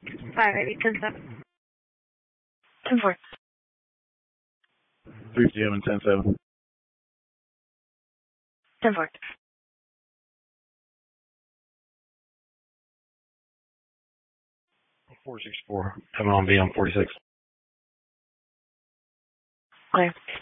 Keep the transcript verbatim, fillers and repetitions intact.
five eighty, ten seven. ten four. three P M and ten seven. ten four. four six four. Coming on V on forty-six. Okay.